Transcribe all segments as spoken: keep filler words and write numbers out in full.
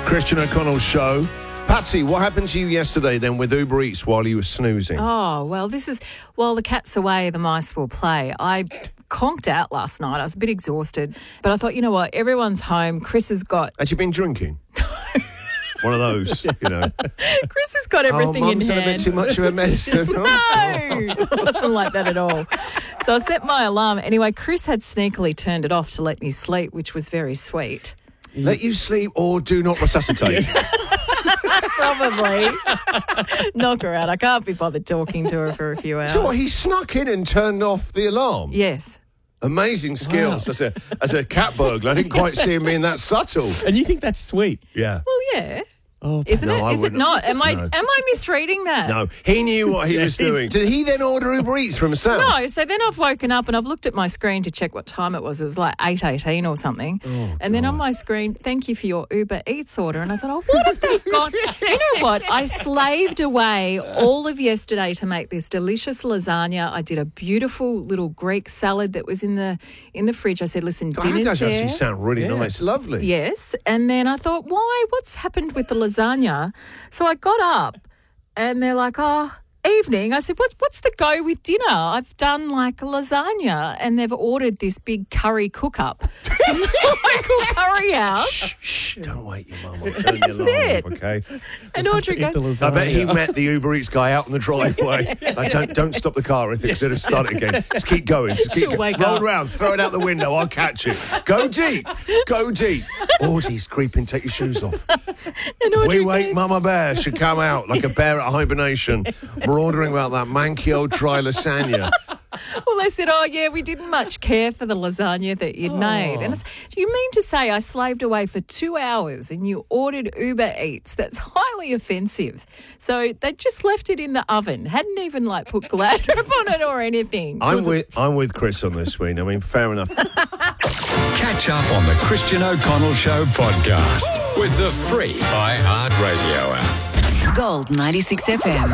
Christian O'Connell Show. Patsy, what happened to you yesterday then with Uber Eats while you were snoozing? Oh, well, this is, while the cat's away, the mice will play. I conked out last night. I was a bit exhausted. But I thought, you know what, everyone's home. Chris has got... Has you been drinking? One of those, you know. Chris has got everything oh, in Mum's hand. had a bit too much of a medicine. No, it wasn't like that at all. So I set my alarm. Anyway, Chris had sneakily turned it off to let me sleep, which was very sweet. Let you sleep or do not resuscitate. Probably. Knock her out. I can't be bothered talking to her for a few hours. So what, he snuck in and turned off the alarm? Yes. Amazing skills. Wow. As a as a cat burglar, I didn't quite see him being that subtle. And you think that's sweet? Yeah. Well, yeah. Oh, Isn't no, it? I Is it wouldn't- not? Am I no. am I misreading that? No, he knew what he was doing. Did he then order Uber Eats for himself? No, so then I've woken up and I've looked at my screen to check what time it was. It was like eight eighteen or something. Oh, and then on my screen, thank you for your Uber Eats order. And I thought, oh, what have they got? You know what? I slaved away all of yesterday to make this delicious lasagna. I did a beautiful little Greek salad that was in the in the fridge. I said, listen, God, dinner's that does there. actually sound really Yeah. nice. Lovely. Yes. And then I thought, why? What's happened with the lasagna? So I got up and they're like, oh, evening. I said, what's, what's the go with dinner? I've done like a lasagna and they've ordered this big curry cook-up from the local curry house. Shh, shh, don't wake your mum. I'll turn your That's alarm it. off, okay? And Audrey Eat the goes, I bet he lasagna. met the Uber Eats guy out in the driveway. Like, don't, don't stop the car if it's going to start it again. Just keep going. Just keep She'll go- wake Roll up. around, throw it out the window. I'll catch it. Go deep. Go deep. Audrey's creeping. Take your shoes off. and Audrey We wait, goes, Mama Bear should come out like a bear at hibernation. We're ordering about that manky old dry lasagna. well, they said, oh, yeah, we didn't much care for the lasagna that you'd made. And I said, do you mean to say I slaved away for two hours and you ordered Uber Eats? That's highly offensive. So they just left it in the oven, hadn't even like put Gladder on it or anything. I'm with I'm with Chris on this, Ween. I mean, fair enough. Catch up on the Christian O'Connell Show podcast with the free iHeartRadio app. Gold ninety-six F M.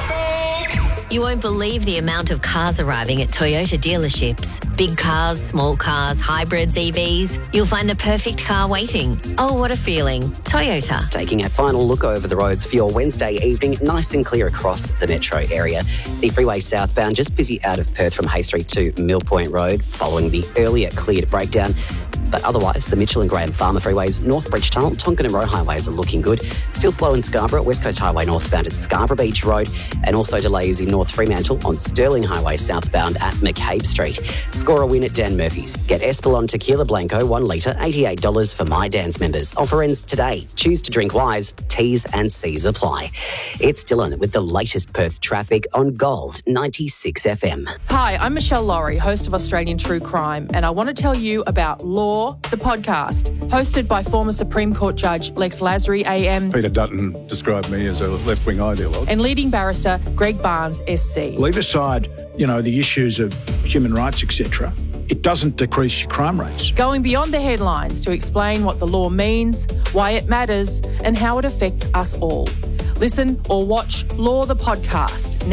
You won't believe the amount of cars arriving at Toyota dealerships. Big cars, small cars, hybrids, E Vs. You'll find the perfect car waiting. Oh, what a feeling. Toyota. Taking a final look over the roads for your Wednesday evening, nice and clear across the metro area. The freeway southbound just busy out of Perth from Hay Street to Mill Point Road following the earlier cleared breakdown. But otherwise, the Mitchell and Graham Farmer freeways, North Bridge Tunnel, Tonkin and Roe highways are looking good. Still slow in Scarborough, West Coast Highway northbound at Scarborough Beach Road, and also delays in North Fremantle on Stirling Highway southbound at McCabe Street. Score a win at Dan Murphy's. Get Espolon Tequila Blanco one litre, eighty-eight dollars for My Dan's members. Offer ends today. Choose to drink wise. T's and C's apply. It's Dylan with the latest Perth traffic on Gold ninety-six F M. Hi, I'm Michelle Laurie, host of Australian True Crime, and I want to tell you about Law, the podcast, hosted by former Supreme Court Judge Lex Lasry A M Peter Dutton described me as a left-wing ideologue. and leading barrister Greg Barnes S C. Leave aside, you know, the issues of human rights, et cetera. It doesn't decrease your crime rates. Going beyond the headlines to explain what the law means, why it matters, and how it affects us all. Listen or watch Law, the podcast